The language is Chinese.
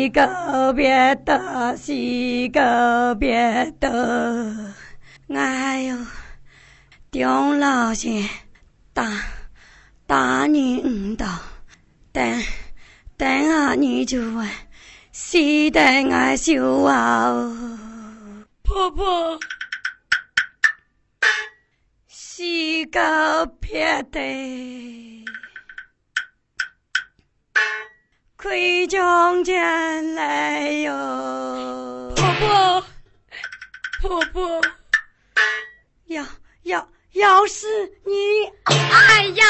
是个别的，是个别的。哎呦，钟老师打你唔到，等下你就会死得我笑啊！ 婆婆， 是个别的。开中间来哟， 婆婆， 要是你， 哎呀！